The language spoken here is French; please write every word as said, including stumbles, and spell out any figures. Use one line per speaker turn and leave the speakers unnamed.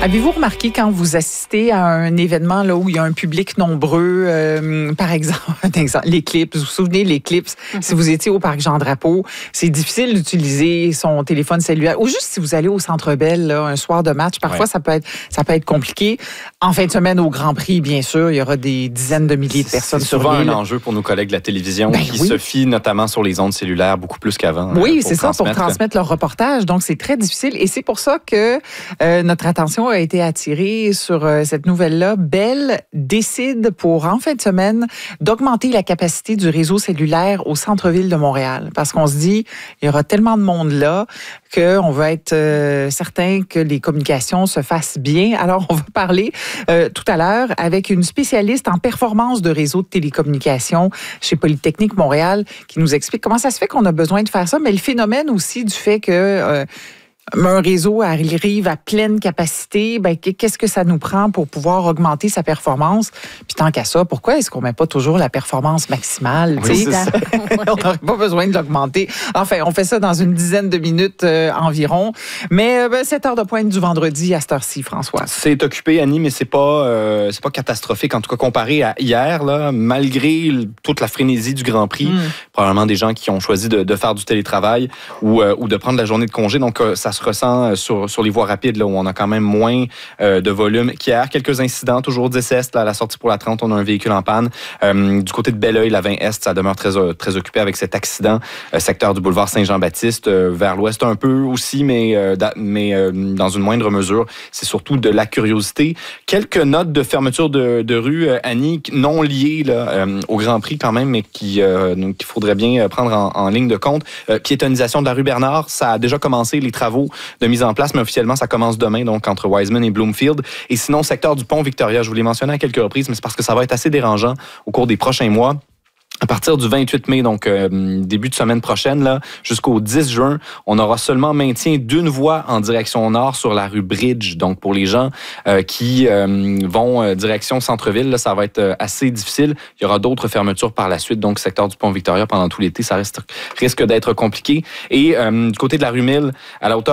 Avez-vous remarqué quand vous assistez à un événement là où il y a un public nombreux, euh, par exemple, l'éclipse, vous vous souvenez l'éclipse, mm-hmm. si vous étiez au Parc Jean-Drapeau, c'est difficile d'utiliser son téléphone cellulaire. Ou juste si vous allez au Centre Bell là, un soir de match, parfois ouais. ça peut être ça peut être compliqué. En fin de semaine au Grand Prix, bien sûr, il y aura des dizaines de milliers de personnes
c'est
sur
l'île. C'est souvent
un
enjeu pour nos collègues de la télévision
ben
qui
oui.
se fient notamment sur les ondes cellulaires beaucoup plus qu'avant.
Oui,
hein,
c'est ça, pour transmettre leur reportage. Donc, c'est très difficile. Et c'est pour ça que euh, notre attention a été attirée sur euh, cette nouvelle-là. Bell décide pour, en fin de semaine, d'augmenter la capacité du réseau cellulaire au centre-ville de Montréal. Parce qu'on se dit, il y aura tellement de monde là qu'on va être euh, certain que les communications se fassent bien. Alors, on va parler euh, tout à l'heure avec une spécialiste en performance de réseau de télécommunications chez Polytechnique Montréal qui nous explique comment ça se fait qu'on a besoin de faire ça, mais le phénomène aussi du fait que euh, un réseau arrive à pleine capacité, ben, qu'est-ce que ça nous prend pour pouvoir augmenter sa performance? Puis tant qu'à ça, pourquoi est-ce qu'on ne met pas toujours la performance maximale?
Oui,
on n'aurait pas besoin de l'augmenter. Enfin, on fait ça dans une dizaine de minutes euh, environ. Mais euh, ben, sept heures de pointe du vendredi à cette heure-ci, François.
C'est occupé, Annie, mais c'est pas, euh, c'est pas catastrophique. En tout cas, comparé à hier, là, malgré toute la frénésie du Grand Prix, mm. probablement des gens qui ont choisi de, de faire du télétravail ou, euh, ou de prendre la journée de congé. Donc, euh, ça se ressent sur, sur les voies rapides, là, où on a quand même moins euh, de volume qu'hier. Quelques incidents, toujours dix Est, là, à la sortie pour la trente, on a un véhicule en panne. Euh, du côté de Belleuil, la vingt Est, ça demeure très, très occupé avec cet accident. Euh, secteur du boulevard Saint-Jean-Baptiste, euh, vers l'ouest un peu aussi, mais, euh, da, mais euh, dans une moindre mesure. C'est surtout de la curiosité. Quelques notes de fermeture de, de rue, euh, Annie, non liées là, euh, au Grand Prix quand même, mais qui, euh, donc, qu'il faudrait bien prendre en, en ligne de compte. Euh, piétonisation de la rue Bernard, ça a déjà commencé, les travaux de mise en place, mais officiellement, ça commence demain, donc entre Wiseman et Bloomfield. Et sinon, secteur du pont Victoria, je vous l'ai mentionné à quelques reprises, mais c'est parce que ça va être assez dérangeant au cours des prochains mois. À partir du vingt-huit mai, donc euh, début de semaine prochaine, là, jusqu'au dix juin, on aura seulement maintien d'une voie en direction nord sur la rue Bridge. Donc, pour les gens euh, qui euh, vont euh, direction centre-ville, là, ça va être euh, assez difficile. Il y aura d'autres fermetures par la suite. Donc, secteur du pont Victoria pendant tout l'été, ça reste, risque d'être compliqué. Et euh, du côté de la rue Mille, à la hauteur